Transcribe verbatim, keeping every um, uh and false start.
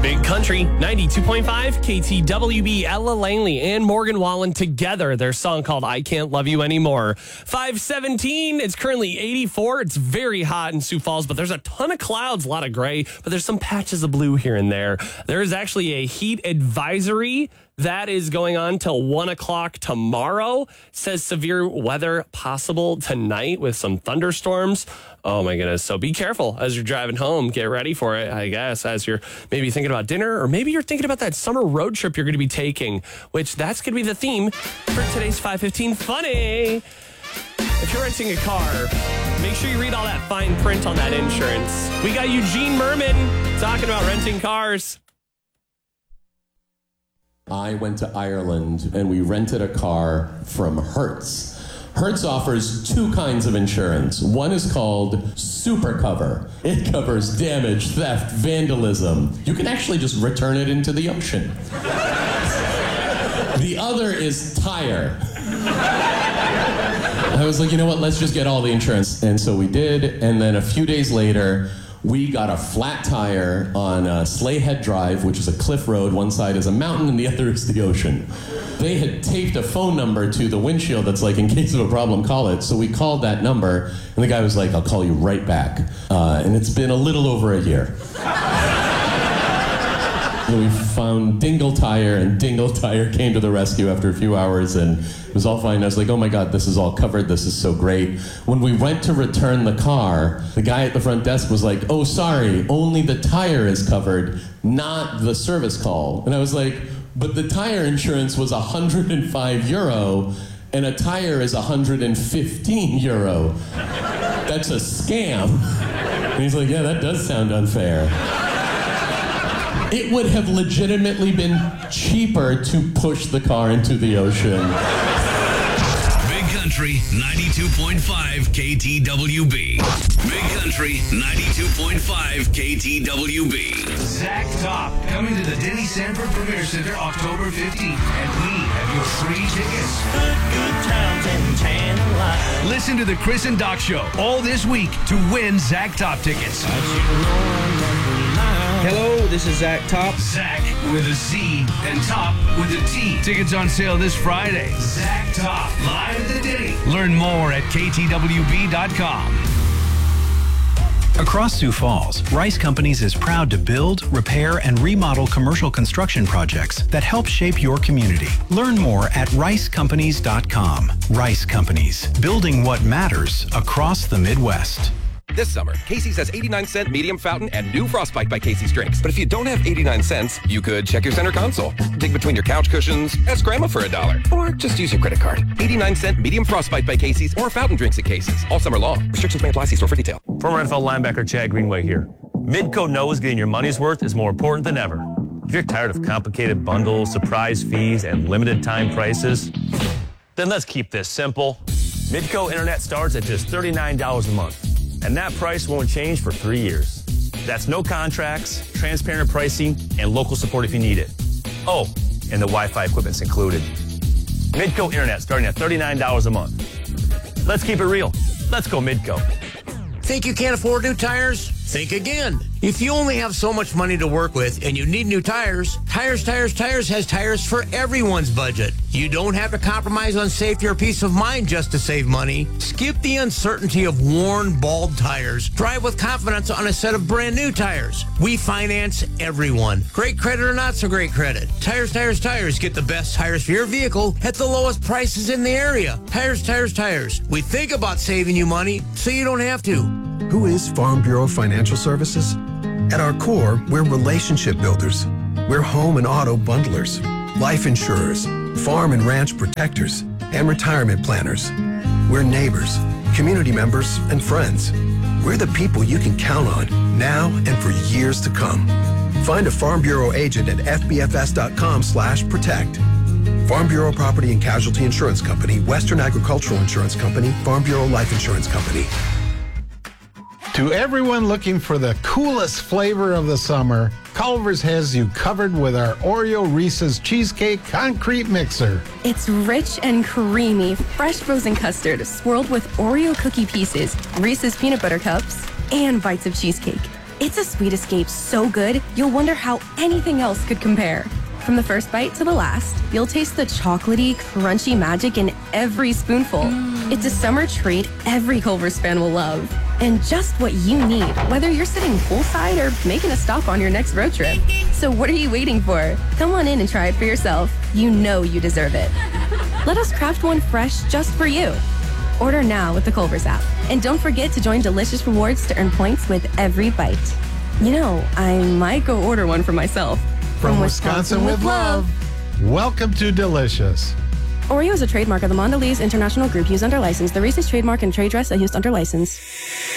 Big Country, ninety-two point five, K T W B, Ella Langley and Morgan Wallen together. Their song called I Can't Love You Anymore. five seventeen, it's currently eighty-four. It's very hot in Sioux Falls, but there's a ton of clouds, a lot of gray, but there's some patches of blue here and there. There is actually a heat advisory that is going on till one o'clock tomorrow. It says severe weather possible tonight with some thunderstorms. Oh, my goodness. So be careful as you're driving home. Get ready for it, I guess, as you're maybe thinking about dinner, or maybe you're thinking about that summer road trip you're going to be taking, which that's going to be the theme for today's five fifteen Funny. If you're renting a car, make sure you read all that fine print on that insurance. We got Eugene Merman talking about renting cars. I went to Ireland and we rented a car from Hertz. Hertz offers two kinds of insurance. One is called Super Cover. It covers damage, theft, vandalism. You can actually just return it into the ocean. The other is Tire. I was like, you know what, let's just get all the insurance. And so we did, and then a few days later, we got a flat tire on uh, Slayhead Drive, which is a cliff road. One side is a mountain and the other is the ocean. They had taped a phone number to the windshield that's like, in case of a problem, call it. So we called that number, and the guy was like, I'll call you right back. Uh, and it's been a little over a year. We found Dingle Tire, and Dingle Tire came to the rescue after a few hours, and it was all fine. I was like, oh my God, this is all covered. This is so great. When we went to return the car, the guy at the front desk was like, oh, sorry, only the tire is covered, not the service call. And I was like, but the tire insurance was one hundred five euro, and a tire is one hundred fifteen euro. That's a scam. And he's like, yeah, that does sound unfair. It would have legitimately been cheaper to push the car into the ocean. Big Country ninety-two point five K T W B. Big Country ninety-two point five K T W B. Zach Top coming to the Denny Sanford Premier Center October fifteenth, and we have your free tickets. Good, good times and tan life. Listen to the Chris and Doc Show all this week to win Zach Top tickets. Hello, this is Zach Top. Zach with a Z and Top with a T. Tickets on sale this Friday. Zach Top, live at the Denny. Learn more at K T W B dot com. Across Sioux Falls, Rice Companies is proud to build, repair, and remodel commercial construction projects that help shape your community. Learn more at rice companies dot com. Rice Companies, building what matters across the Midwest. This summer, Casey's has eighty-nine cent medium fountain and new Frostbite by Casey's drinks. But if you don't have eighty-nine cents, you could check your center console, dig between your couch cushions, ask Grandma for a dollar, or just use your credit card. eighty-nine cent medium Frostbite by Casey's or fountain drinks at Casey's. All summer long. Restrictions may apply. See store for detail. Former N F L linebacker Chad Greenway here. Midco knows getting your money's worth is more important than ever. If you're tired of complicated bundles, surprise fees, and limited time prices, then let's keep this simple. Midco Internet starts at just thirty-nine dollars a month. And that price won't change for three years. That's no contracts, transparent pricing, and local support if you need it. Oh, and the Wi-Fi equipment's included. Midco Internet starting at thirty-nine dollars a month. Let's keep it real. Let's go Midco. Think you can't afford new tires? Think again. If you only have so much money to work with and you need new tires, Tires, Tires, Tires has tires for everyone's budget. You don't have to compromise on safety or peace of mind just to save money. Skip the uncertainty of worn, bald tires. Drive with confidence on a set of brand new tires. We finance everyone. Great credit or not so great credit. Tires, Tires, Tires. Get the best tires for your vehicle at the lowest prices in the area. Tires, Tires, Tires. We think about saving you money so you don't have to. Who is Farm Bureau Financial Services? At our core, we're relationship builders. We're home and auto bundlers, life insurers, farm and ranch protectors, and retirement planners. We're neighbors, community members, and friends. We're the people you can count on now and for years to come. Find a Farm Bureau agent at f b f s dot com slash protect. Farm Bureau Property and Casualty Insurance Company, Western Agricultural Insurance Company, Farm Bureau Life Insurance Company. To everyone looking for the coolest flavor of the summer, Culver's has you covered with our Oreo Reese's Cheesecake Concrete Mixer. It's rich and creamy, fresh frozen custard swirled with Oreo cookie pieces, Reese's peanut butter cups, and bites of cheesecake. It's a sweet escape so good, you'll wonder how anything else could compare. From the first bite to the last, you'll taste the chocolatey, crunchy magic in every spoonful. Mm. It's a summer treat every Culver's fan will love. And just what you need, whether you're sitting poolside or making a stop on your next road trip. So what are you waiting for? Come on in and try it for yourself. You know you deserve it. Let us craft one fresh just for you. Order now with the Culver's app. And don't forget to join Delicious Rewards to earn points with every bite. You know, I might go order one for myself. From, From Wisconsin, Wisconsin with love. love. Welcome to Delicious. Oreo is a trademark of the Mondelez International Group used under license. The Reese's trademark and trade dress are used under license.